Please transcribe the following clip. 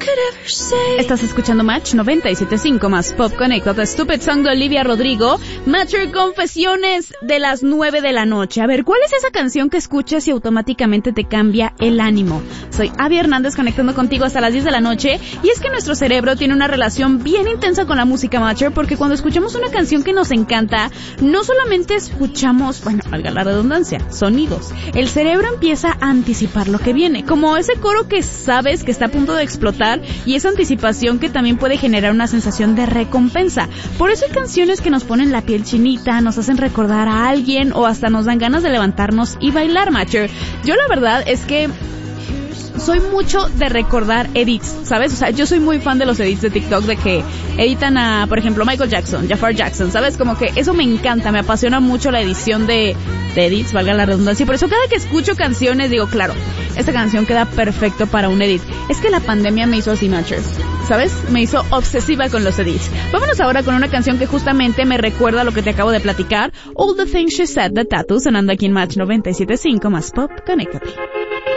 Estás escuchando Match 97.5 más Pop Connected, Stupid Song de Olivia Rodrigo. Matcher, confesiones de las 9 de la noche. A ver, ¿cuál es esa canción que escuchas y automáticamente te cambia el ánimo? Soy Abby Hernández conectando contigo hasta las 10 de la noche. Y es que nuestro cerebro tiene una relación bien intensa con la música, Matcher, porque cuando escuchamos una canción que nos encanta, no solamente escuchamos, bueno, valga la redundancia, sonidos. El cerebro empieza a anticipar lo que viene, como ese coro que sabes que está a punto de explotar, y esa anticipación que también puede generar una sensación de recompensa. Por eso hay canciones que nos ponen la piel chinita, nos hacen recordar a alguien o hasta nos dan ganas de levantarnos y bailar, Matcher. Yo la verdad es que soy mucho de recordar edits, ¿sabes? O sea, yo soy muy fan de los edits de TikTok, de que editan a, por ejemplo, Michael Jackson, Jafar Jackson, ¿sabes? Como que eso me encanta, me apasiona mucho la edición de edits, valga la redundancia. Por eso cada que escucho canciones digo, claro, esta canción queda perfecto para un edit. Es que la pandemia me hizo así, Matcher, ¿sabes? Me hizo obsesiva con los edits. Vámonos ahora con una canción que justamente me recuerda lo que te acabo de platicar. All the Things She Said, de Tattoo, sonando aquí en Match 97.5 más Pop Connected.